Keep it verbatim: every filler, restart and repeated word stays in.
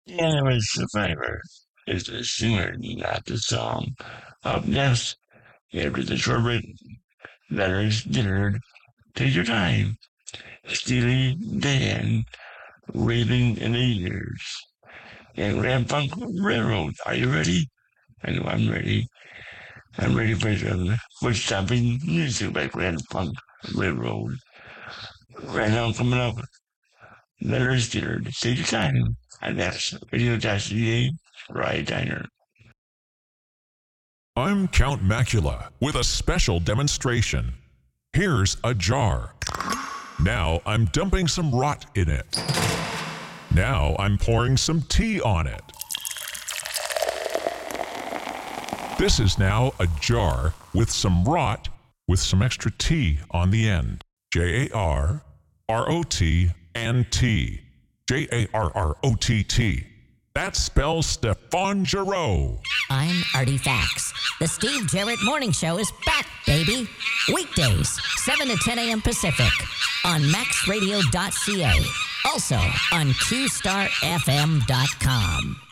The Anime Survivor is the singer, not the song. Up next, after the short break, letters dinner. Take your time. Steely Dan, Raving in the Years, and Ram Funk Railroad. Are you ready? I know I'm ready. I'm ready for some foot-stomping music by Grand Funk Railroad. Right now, coming up, letters dinner. Take your time. And that's radio.ca, Ride Diner. I'm Count Macula with a special demonstration. Here's a jar. Now I'm dumping some rot in it. Now I'm pouring some tea on it. This is now a jar with some rot with some extra tea on the end. J A R R O T and T. J A R R O T T. That spells Stefan Giroux. I'm Artie Fax. The Steve Jarrett Morning Show is back, baby. Weekdays, seven to ten a.m. Pacific on max radio dot c a. Also on q star f m dot com.